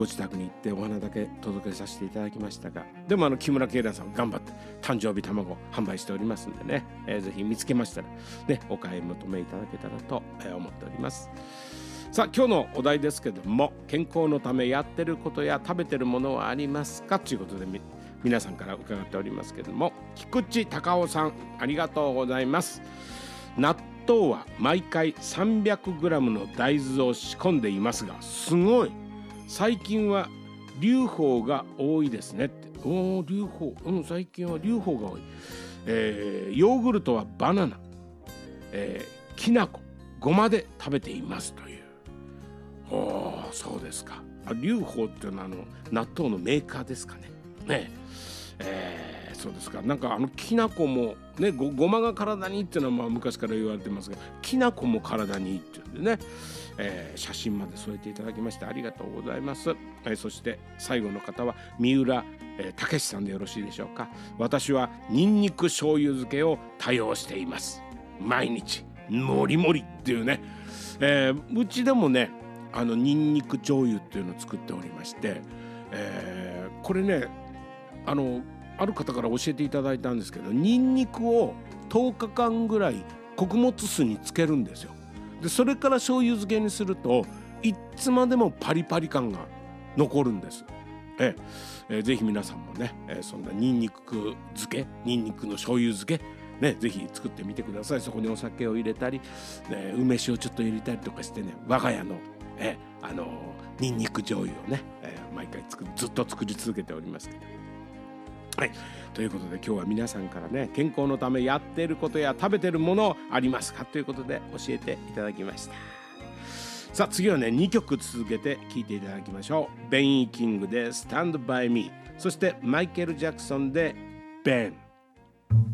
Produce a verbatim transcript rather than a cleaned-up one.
ご自宅に行ってお花だけ届けさせていただきましたが、でもあの木村慶蘭さん頑張って誕生日卵販売しておりますんでね、えー、ぜひ見つけましたらねお買い求めいただけたらと思っております。さあ今日のお題ですけども、健康のためやってることや食べてるものはありますかということで皆さんから伺っておりますけども、菊池隆夫さんありがとうございます。納豆は毎回 さんびゃくグラム の大豆を仕込んでいますが、すごい最近は硫黄が多いですねって。おお、硫黄、うん、最近は硫黄が多い、えー、ヨーグルトはバナナ、えー、きな粉、ごまで食べていますという。おお、そうですか。硫黄っていうのはあの納豆のメーカーですかね。ねえー、そうですか。なんかあのきな粉もね ご, ごまが体にいいっていうのはまあ昔から言われてますが、きな粉も体にいいっていうんでね、えー、写真まで添えていただきましてありがとうございます。えー、そして最後の方は三浦武さんでよろしいでしょうか。私はニンニク醤油漬けを多用しています。毎日もりもりっていうね、えー、うちでもねあのニンニク醤油っていうのを作っておりまして、えー、これねあのある方から教えていただいたんですけど、ニンニクをとおかかんぐらい穀物酢につけるんですよ。でそれから醤油漬けにするといつまでもパリパリ感が残るんです。ええー、ぜひ皆さんもね、えー、そんなニンニク漬け、ニンニクの醤油漬けね、ぜひ作ってみてください。そこにお酒を入れたり、ね、梅酒をちょっと入れたりとかしてね、我が家の、えー、あのー、ニンニク醤油をね、えー、毎回作ずっと作り続けておりますけど。はい、ということで今日は皆さんからね、健康のためやっていることや食べてるものありますかということで教えていただきました。さあ次はねにきょく続けて聴いていただきましょう。ベン・イー・キングで Stand by Me、 そしてマイケル・ジャクソンで Ben。